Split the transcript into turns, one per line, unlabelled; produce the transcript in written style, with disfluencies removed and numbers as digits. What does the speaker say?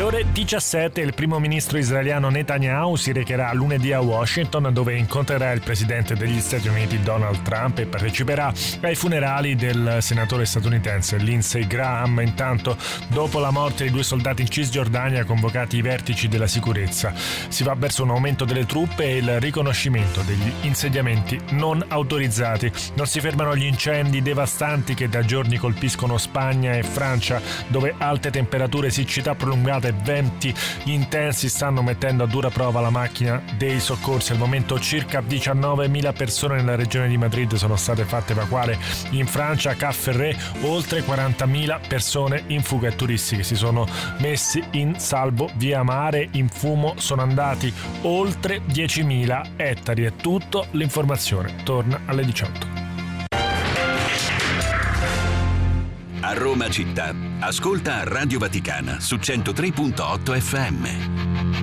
ore 17 il primo ministro israeliano Netanyahu si recherà lunedì a Washington, dove incontrerà il presidente degli Stati Uniti Donald Trump e parteciperà ai funerali del senatore statunitense Lindsey Graham. Intanto, dopo la morte di 2 soldati in Cisgiordania, convocati i vertici della sicurezza, si va verso un aumento delle truppe e il riconoscimento degli insediamenti non autorizzati. Non si fermano gli incendi devastanti che da giorni colpiscono Spagna e Francia, dove alte temperature, siccità prolungate e venti intensi stanno mettendo a dura prova la macchina dei soccorsi. Al momento circa 19.000 persone nella regione di Madrid sono state fatte evacuare. In Francia, a Cap Ferret, oltre 40.000 persone in fuga e turisti che si sono messi in salvo via mare. In fumo sono andati oltre 10.000 ettari. È tutto, l'informazione torna alle 18.
A Roma città, ascolta Radio Vaticana su 103.8 FM.